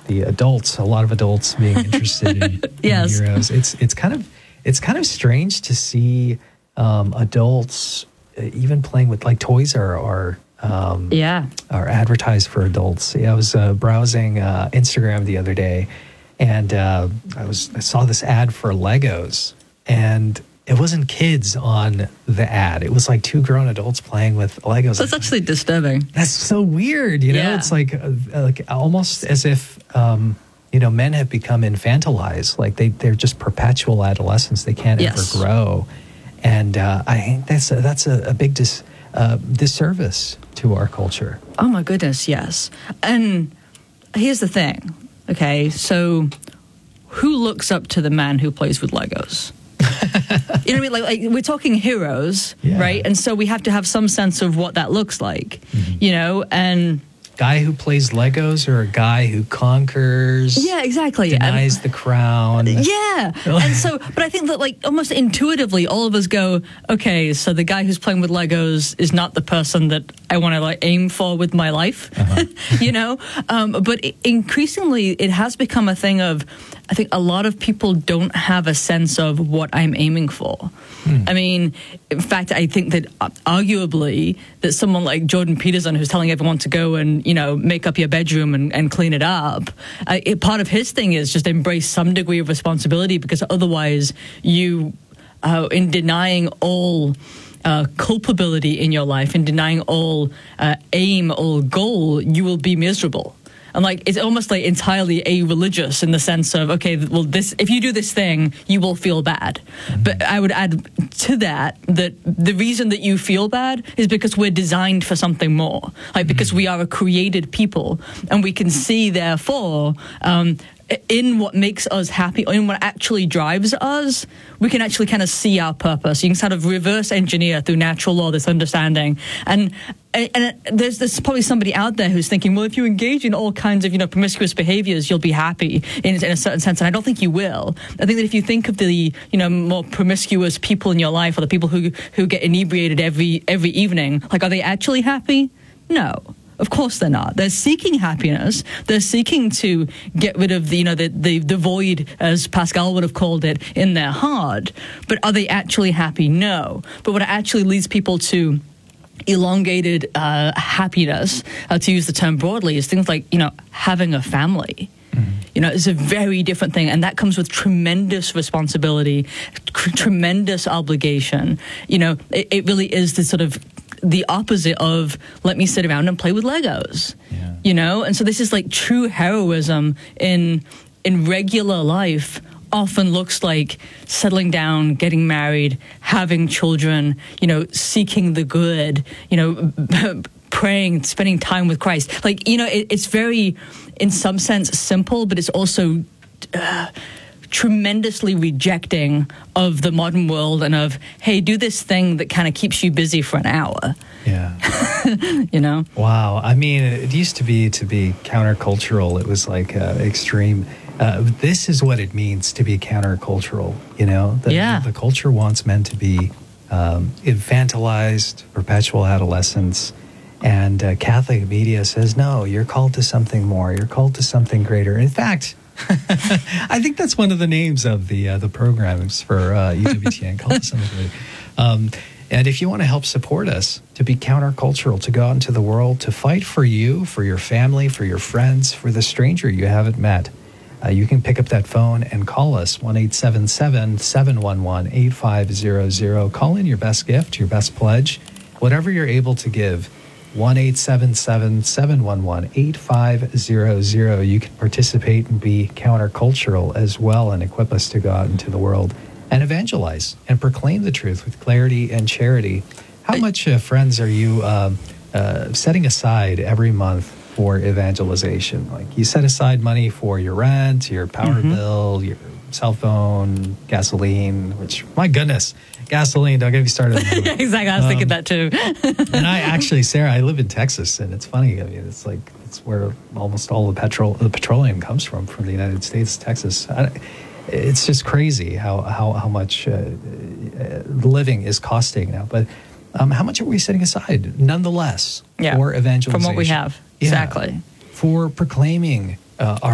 the adults, a lot of adults being interested in Yes. heroes. It's kind of strange to see adults even playing with, like, toys are advertised for adults. Yeah, I was browsing Instagram the other day, and I saw this ad for Legos, and it wasn't kids on the ad. It was like two grown adults playing with Legos. That's actually disturbing. That's so weird, you know? Yeah. It's like almost as if men have become infantilized. Like they're just perpetual adolescents. They can't ever grow. And I think that's a big disservice to our culture. Oh my goodness, yes. And here's the thing, okay? So who looks up to the man who plays with Legos? You know what I mean? Like we're talking heroes, right? And so we have to have some sense of what that looks like, you know? And guy who plays Legos or a guy who conquers? Yeah, exactly. Denies the crown. Yeah. And so, but I think that, like, almost intuitively, all of us go, okay, so the guy who's playing with Legos is not the person that I want to, like, aim for with my life, you know? But increasingly, it has become a thing of, I think a lot of people don't have a sense of what I'm aiming for. I mean, in fact, I think that arguably that someone like Jordan Peterson, who's telling everyone to go and, you know, make up your bedroom and clean it up, part of his thing is just embrace some degree of responsibility, because otherwise you, in denying all culpability in your life, in denying all aim, all goal, you will be miserable. And like, it's almost like entirely a-religious in the sense of, okay, well, if you do this thing, you will feel bad. But I would add to that the reason that you feel bad is because we're designed for something more. Like, because we are a created people, and we can see, therefore, in what makes us happy, or in what actually drives us, we can actually kind of see our purpose. You can sort of reverse engineer through natural law this understanding. And there's probably somebody out there who's thinking, well, if you engage in all kinds of, you know, promiscuous behaviors, you'll be happy in a certain sense. And I don't think you will. I think that if you think of the, you know, more promiscuous people in your life, or the people who get inebriated every evening, like, are they actually happy? No. Of course they're not. They're seeking happiness. They're seeking to get rid of the void, as Pascal would have called it, in their heart. But are they actually happy? No. But what actually leads people to elongated happiness, to use the term broadly, is things like, you know, having a family. You know, it's a very different thing, and that comes with tremendous responsibility, tremendous obligation. You know, it really is the sort of the opposite of let me sit around and play with Legos. You know, and so this is like true heroism in regular life. Often looks like settling down, getting married, having children, you know, seeking the good, you know, praying, spending time with Christ. Like, you know, it's very, in some sense, simple, but it's also tremendously rejecting of the modern world and of, hey, do this thing that kind of keeps you busy for an hour. Yeah. You know? Wow. I mean, it used to be countercultural. It was like extreme. This is what it means to be countercultural, you know? The culture wants men to be infantilized, perpetual adolescents. And Catholic media says, no, you're called to something more. You're called to something greater. In fact, I think that's one of the names of the programs for EWTN, called to something greater. And if you want to help support us, to be countercultural, to go out into the world, to fight for you, for your family, for your friends, for the stranger you haven't met, you can pick up that phone and call us, 1-877-711-8500. Call in your best gift, your best pledge, whatever you're able to give. 1-877-711-8500. You can participate and be countercultural as well, and equip us to go out into the world and evangelize and proclaim the truth with clarity and charity. How much, friends, are you setting aside every month for evangelization? Like, you set aside money for your rent, your power bill, your cell phone, gasoline, which, my goodness, gasoline, don't get me started. Yeah, exactly. I was thinking that too. And I actually, Sarah, I live in Texas, and it's funny. I mean, it's where almost all the petroleum comes from the United States, Texas. It's just crazy how much living is costing now. But how much are we setting aside, nonetheless, for evangelization? From what we have. Exactly. For proclaiming our